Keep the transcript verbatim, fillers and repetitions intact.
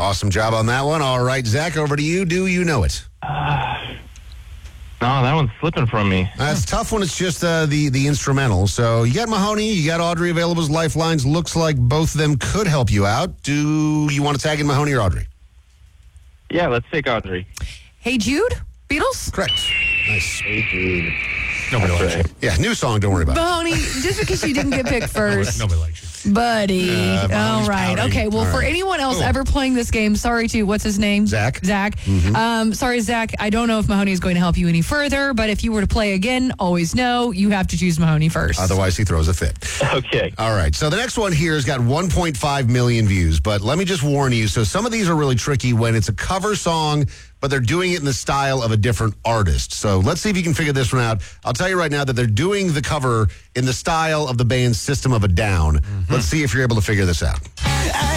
Awesome job on that one. All right, Zach, over to you. Do you know it? Uh, no, that one's slipping from me. That's tough when it's just uh, the, the instrumental. So you got Mahoney, you got Audrey available as lifelines. Looks like both of them could help you out. Do you want to tag in Mahoney or Audrey? Yeah, let's take Audrey. Hey Jude, Beatles? Correct. Nice. Hey, Jude. Nobody That's likes right. you. Yeah, new song. Don't worry about it. Mahoney, just because you didn't get picked first. Nobody likes you. Buddy. Uh, All Mahoney's right. pouting. Okay. Well, All for right. anyone else Oh. ever playing this game, sorry to, what's his name? Zach. Zach. Um, sorry, Zach. I don't know if Mahoney is going to help you any further, but if you were to play again, always know you have to choose Mahoney first. Otherwise, he throws a fit. Okay. All right. So the next one here has got one point five million views, but let me just warn you. So some of these are really tricky when it's a cover song, but they're doing it in the style of a different artist. So let's see if you can figure this one out. I'll tell you right now that they're doing the cover in the style of the band System of a Down. Let's see if you're able to figure this out.